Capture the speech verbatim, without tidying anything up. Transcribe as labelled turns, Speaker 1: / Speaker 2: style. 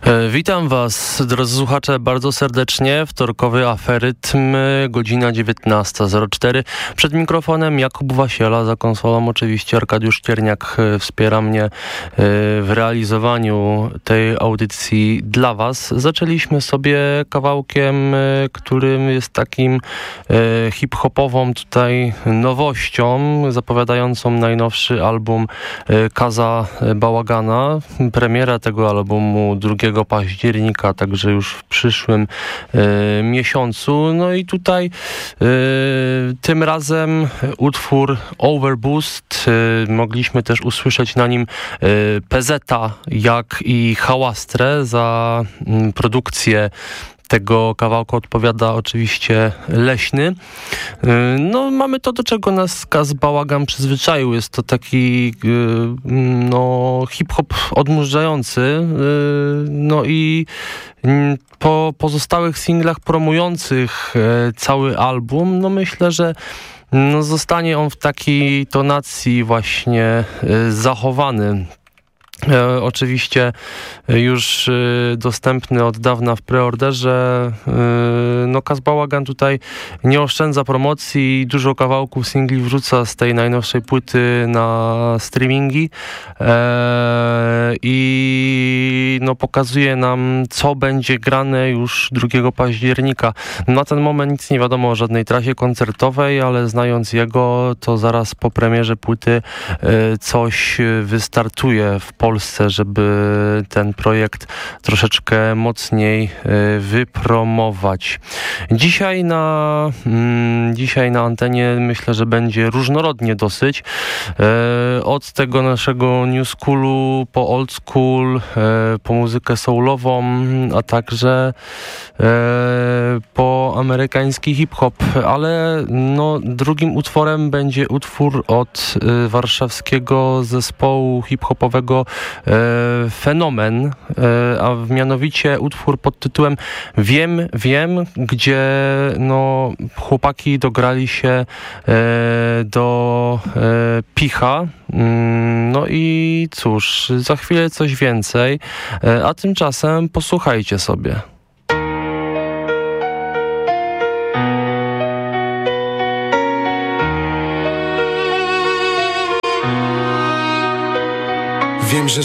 Speaker 1: Witam Was, drodzy słuchacze, bardzo serdecznie. Wtorkowy aferytm, godzina dziewiętnasta zero cztery. Przed mikrofonem Jakub Wasiela, za konsolą oczywiście Arkadiusz Cierniak wspiera mnie w realizowaniu tej audycji dla Was. Zaczęliśmy sobie kawałkiem, którym jest takim hip-hopową tutaj nowością, zapowiadającą najnowszy album Kaza Bałagana. Premiera tego albumu drugiego października, także już w przyszłym e, miesiącu. No i tutaj e, tym razem utwór Overboost. E, mogliśmy też usłyszeć na nim e, P Z a, jak i Hałastrę. Za m, produkcję tego kawałka odpowiada oczywiście Leśny. No, mamy to, do czego nas Kaz Bałagan przyzwyczaił. Jest to taki no, hip-hop odmurzający. No i po pozostałych singlach promujących cały album, no myślę, że no, zostanie on w takiej tonacji właśnie zachowany. E, oczywiście już e, dostępny od dawna w preorderze. E, no Kaz Bałagan tutaj nie oszczędza promocji, dużo kawałków singli wrzuca z tej najnowszej płyty na streamingi e, i no pokazuje nam, co będzie grane już drugiego października. Na ten moment nic nie wiadomo o żadnej trasie koncertowej, ale znając jego, to zaraz po premierze płyty e, coś wystartuje w Polsce, żeby ten projekt troszeczkę mocniej wypromować. Dzisiaj na, dzisiaj na antenie myślę, że będzie różnorodnie dosyć. Od tego naszego new schoolu po old school, po muzykę soulową, a także po amerykański hip-hop, ale no, drugim utworem będzie utwór od warszawskiego zespołu hip-hopowego E, Fenomen, e, a mianowicie utwór pod tytułem Wiem, wiem, gdzie no, chłopaki dograli się e, do e, Picha. Mm, no i cóż, za chwilę coś więcej, e, a tymczasem posłuchajcie sobie.
Speaker 2: Wiem, że